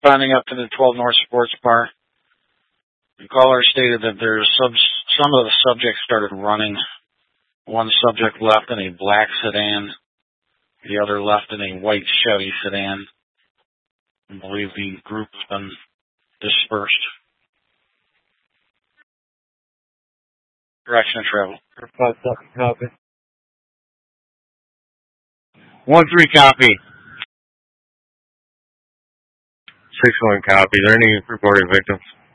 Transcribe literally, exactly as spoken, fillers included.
responding up to the twelve North Sports Bar. The caller stated that there's sub, some of the subjects started running. One subject left in a black sedan. The other left in a white Chevy sedan. I believe the group has been dispersed. Direction of travel. Copy. One three copy. Six one copy. Are there any reported victims?